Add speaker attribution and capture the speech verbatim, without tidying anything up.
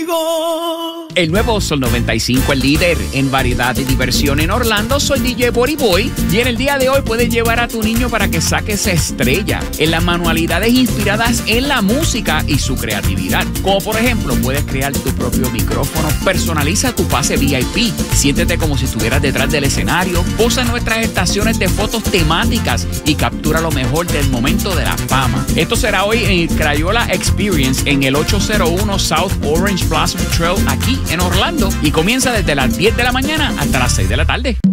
Speaker 1: contigo.
Speaker 2: El nuevo Sol noventa y cinco, el líder en variedad y diversión en Orlando. Soy D J Body Boy y en el día de hoy puedes llevar a tu niño para que saque esa estrella en las manualidades inspiradas en la música y su creatividad. Como por ejemplo, puedes crear tu propio micrófono, personaliza tu pase V I P, siéntete como si estuvieras detrás del escenario, posa en nuestras estaciones de fotos temáticas y captura lo mejor del momento de la fama. Esto será hoy en el Crayola Experience en el ochocientos uno South Orange Blossom Trail aquí en Orlando y comienza desde las diez de la mañana hasta las seis de la tarde.